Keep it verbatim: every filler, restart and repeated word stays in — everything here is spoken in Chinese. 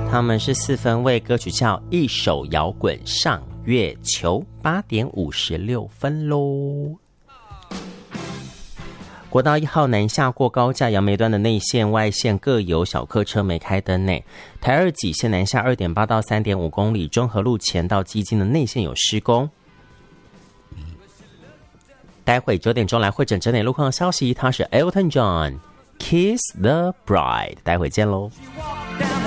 他们是四分卫，歌曲叫《一首摇滚上月球》，八点五十六分喽。国道一号南下过高架，杨梅段的内线外线各有小客车没开灯内。台二几线南下 二点八 到 三点五 公里，中和路前到基金的内线有施工。待会九点钟来会诊整点路况消息，他是 Elton John Kiss the Bride， 待会见喽。